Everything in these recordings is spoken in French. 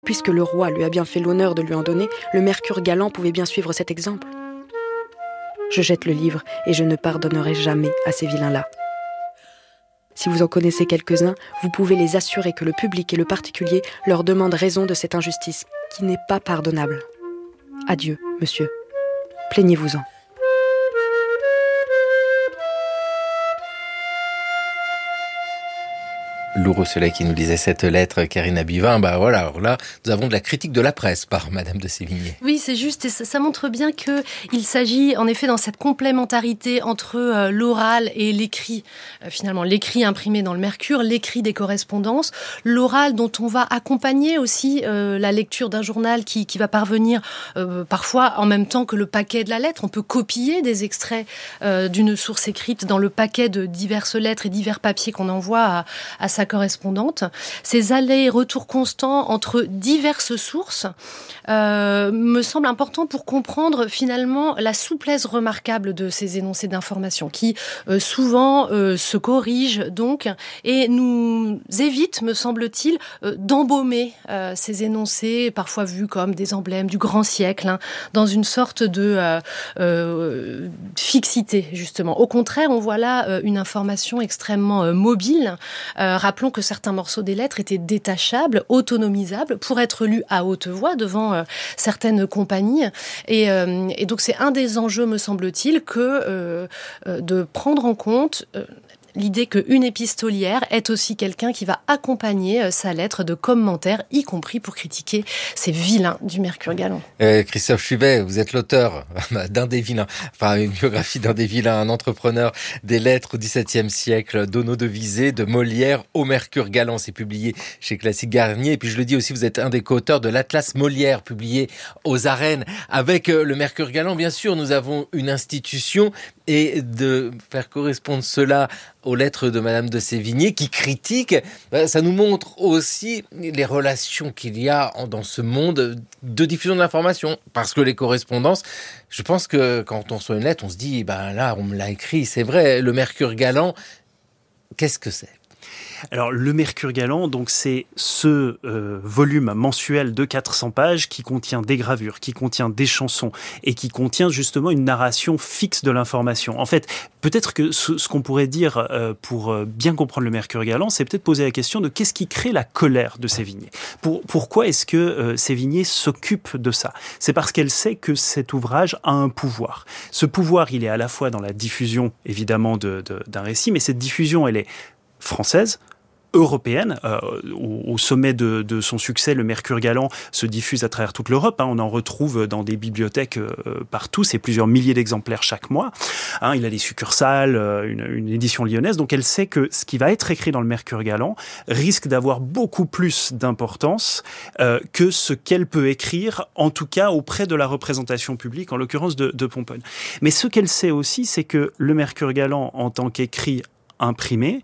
Puisque le roi lui a bien fait l'honneur de lui en donner, le Mercure galant pouvait bien suivre cet exemple. Je jette le livre et je ne pardonnerai jamais à ces vilains-là. Si vous en connaissez quelques-uns, vous pouvez les assurer que le public et le particulier leur demandent raison de cette injustice, qui n'est pas pardonnable. Adieu, monsieur. Plaignez-vous-en. Lou Rosselet qui nous lisait cette lettre, Karine Abivin. Voilà, alors là, nous avons de la critique de la presse par Madame de Sévigné. Oui, c'est juste, et ça montre bien qu'il s'agit, en effet, dans cette complémentarité entre l'oral et l'écrit. Finalement, l'écrit imprimé dans le Mercure, l'écrit des correspondances, l'oral dont on va accompagner aussi la lecture d'un journal qui va parvenir parfois en même temps que le paquet de la lettre. On peut copier des extraits d'une source écrite dans le paquet de diverses lettres et divers papiers qu'on envoie à sa correspondante. Ces allers-retours constants entre diverses sources me semble important pour comprendre finalement la souplesse remarquable de ces énoncés d'information qui souvent se corrigent donc et nous évitent, me semble-t-il, d'embaumer ces énoncés parfois vus comme des emblèmes du grand siècle, dans une sorte de fixité justement. Au contraire, on voit là une information extrêmement mobile. Rappelons que certains morceaux des lettres étaient détachables, autonomisables, pour être lus à haute voix devant certaines compagnies. Et donc c'est un des enjeux, me semble-t-il, que de prendre en compte l'idée qu'une épistolière est aussi quelqu'un qui va accompagner sa lettre de commentaires, y compris pour critiquer ces vilains du Mercure galant. Christophe Chubet, vous êtes l'auteur d'un des vilains, enfin une biographie d'un des vilains, un entrepreneur des lettres au XVIIe siècle, d'Ono de Visé, de Molière au Mercure galant. C'est publié chez Classique Garnier. Et puis je le dis aussi, vous êtes un des co-auteurs de l'Atlas Molière, publié aux Arènes. Avec le Mercure galant, bien sûr, nous avons une institution et de faire correspondre cela aux lettres de Madame de Sévigné qui critique, ça nous montre aussi les relations qu'il y a dans ce monde de diffusion de l'information. Parce que les correspondances, je pense que quand on reçoit une lettre, on se dit, là, on me l'a écrit, c'est vrai, le Mercure galant, qu'est-ce que c'est ? Alors, le Mercure galant, donc c'est ce volume mensuel de 400 pages qui contient des gravures, qui contient des chansons et qui contient justement une narration fixe de l'information. En fait, peut-être que ce qu'on pourrait dire pour bien comprendre le Mercure galant, c'est peut-être poser la question de qu'est-ce qui crée la colère de Sévigné. Pourquoi est-ce que Sévigné s'occupe de ça ? C'est parce qu'elle sait que cet ouvrage a un pouvoir. Ce pouvoir, il est à la fois dans la diffusion, évidemment, d'un récit, mais cette diffusion, elle est française, européenne. Au sommet de son succès, le Mercure galant se diffuse à travers toute l'Europe. On en retrouve dans des bibliothèques partout. C'est plusieurs milliers d'exemplaires chaque mois. Il a des succursales, une édition lyonnaise. Donc elle sait que ce qui va être écrit dans le Mercure galant risque d'avoir beaucoup plus d'importance que ce qu'elle peut écrire, en tout cas auprès de la représentation publique, en l'occurrence de Pomponne. Mais ce qu'elle sait aussi, c'est que le Mercure galant, en tant qu'écrit imprimé,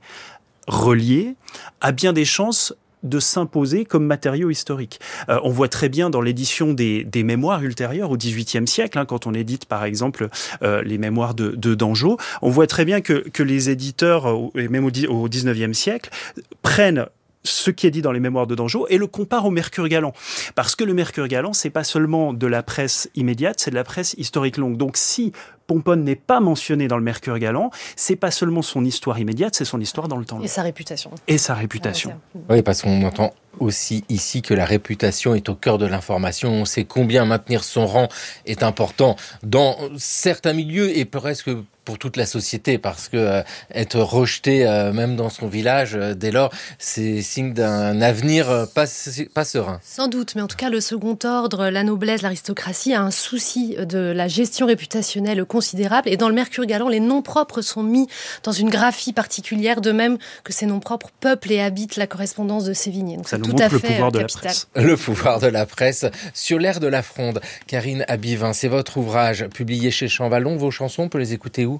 relié, a bien des chances de s'imposer comme matériau historique. On voit très bien dans l'édition des mémoires ultérieures au XVIIIe siècle, quand on édite par exemple les mémoires de Dangeau, on voit très bien que les éditeurs, et même au XIXe siècle, prennent ce qui est dit dans les mémoires de Dangeau et le compare au Mercure galant. Parce que le Mercure galant, c'est pas seulement de la presse immédiate, c'est de la presse historique longue. Donc si Pomponne n'est pas mentionné dans le Mercure galant, c'est pas seulement son histoire immédiate, c'est son histoire dans le temps long. Et sa réputation. Et sa réputation. Oui, parce qu'on entend aussi ici que la réputation est au cœur de l'information. On sait combien maintenir son rang est important dans certains milieux et presque pour toute la société, parce que être rejeté même dans son village, dès lors, c'est signe d'un avenir pas serein. Sans doute, mais en tout cas, le second ordre, la noblesse, l'aristocratie a un souci de la gestion réputationnelle considérable. Et dans le Mercure galant, les noms propres sont mis dans une graphie particulière, de même que ces noms propres peuplent et habitent la correspondance de Sévigné. Donc ça c'est nous tout à montre le fait pouvoir de capital. la presse. Le pouvoir de la presse sur l'air de la fronde. Karine Abivin, c'est votre ouvrage publié chez Champvallon. Vos chansons, on peut les écouter où ?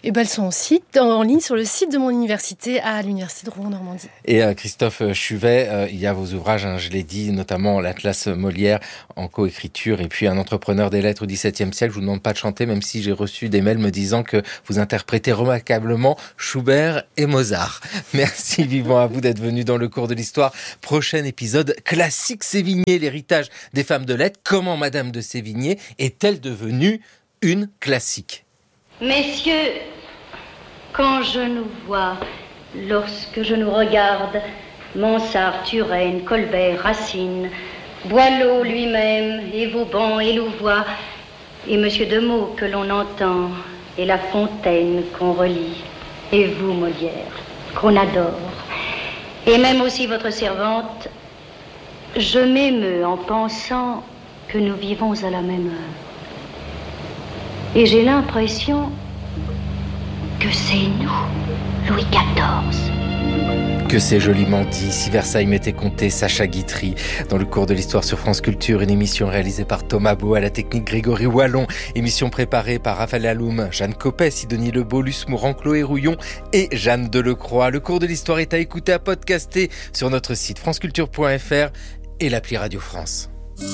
Elles sont en ligne sur le site de mon université à l'université de Rouen-Normandie. Et Christophe Chuvet, il y a vos ouvrages, je l'ai dit, notamment l'Atlas Molière en coécriture et puis Un entrepreneur des lettres au XVIIe siècle. Je vous demande pas de chanter, même si j'ai reçu des mails me disant que vous interprétez remarquablement Schubert et Mozart. Merci vivement à vous d'être venu dans le cours de l'histoire. Prochain épisode, classique Sévigné, l'héritage des femmes de lettres. Comment Madame de Sévigné est-elle devenue une classique? Messieurs, quand je nous vois, lorsque je nous regarde, Mansart, Turenne, Colbert, Racine, Boileau lui-même, et Vauban et Louvois, et Monsieur de Meaux que l'on entend, et La Fontaine qu'on relit, et vous, Molière, qu'on adore, et même aussi votre servante, je m'émeus en pensant que nous vivons à la même heure. Et j'ai l'impression que c'est nous, Louis XIV. Que c'est joliment dit, si Versailles m'était compté, Sacha Guitry. Dans le cours de l'histoire sur France Culture, une émission réalisée par Thomas Beau, à la technique Grégory Wallon. Émission préparée par Raphaël Alloum, Jeanne Copet, Sidonie Lebeau, Luce Mourant, Chloé Rouillon et Jeanne Delecroix. Le cours de l'histoire est à écouter, à podcaster sur notre site franceculture.fr et l'appli Radio France.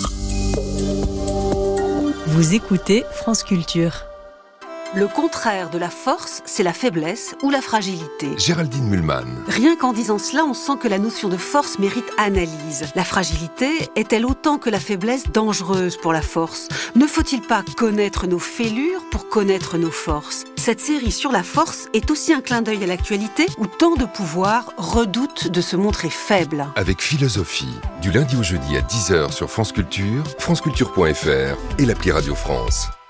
Vous écoutez France Culture. Le contraire de la force, c'est la faiblesse ou la fragilité. Géraldine Mühlmann. Rien qu'en disant cela, on sent que la notion de force mérite analyse. La fragilité est-elle autant que la faiblesse dangereuse pour la force? Ne faut-il pas connaître nos fêlures pour connaître nos forces? Cette série sur la force est aussi un clin d'œil à l'actualité où tant de pouvoirs redoutent de se montrer faibles. Avec philosophie, du lundi au jeudi à 10h sur France Culture, franceculture.fr et l'appli Radio France.